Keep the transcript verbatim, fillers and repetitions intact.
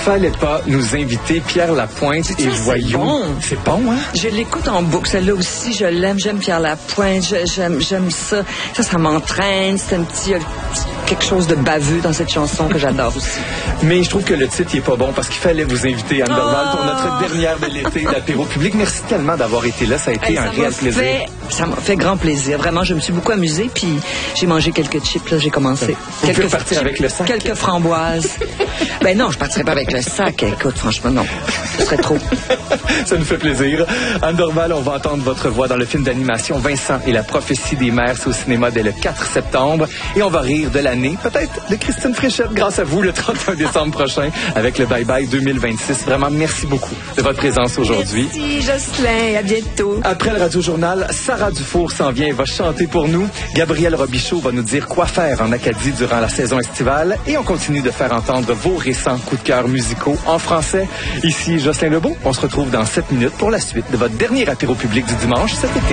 fallait pas nous inviter Pierre Lapointe et Voyou. Bon. C'est bon, hein? Je l'écoute en boucle. Celle-là aussi, je l'aime. J'aime Pierre Lapointe. Je- J'aime, j'aime ça. Ça, ça m'entraîne. C'est un petit, un petit- quelque chose de baveux dans cette chanson que j'adore aussi. Mais je trouve que le titre n'est pas bon parce qu'il fallait vous inviter, Anne Dorval, Oh! pour notre dernière de l'été d'apéro public. Merci tellement d'avoir été là. Ça a été Hey, un ça réel m'a plaisir. fait- ça m'a fait grand plaisir. Vraiment, je me suis beaucoup amusée. Puis j'ai mangé quelques chips. Là, j'ai commencé. Vous quelques pouvez partir chips, avec le sac. Quelques framboises. Ben non, je partirais pas avec le sac. Écoute, franchement, non. Ce serait trop. Ça nous fait plaisir. Anne Dorval, on va entendre votre voix dans le film d'animation Vincent et la prophétie des mers. C'est au cinéma dès le quatre septembre. Et on va rire de l'année, peut-être de Christine Fréchette, grâce à vous, le trente et un décembre prochain, avec le Bye Bye deux mille vingt-six. Vraiment, merci beaucoup de votre présence aujourd'hui. Merci, Jocelyn. À bientôt. Après le Radio-Journal, Sarah Dufour s'en vient et va chanter pour nous. Gabriel Robichaud va nous dire quoi faire en Acadie durant la saison estivale. Et on continue de faire entendre vos récents coups de cœur musicaux en français. Ici Jocelyn Lebeau. On se retrouve dans sept minutes pour la suite de votre dernier apéro public du dimanche cet été.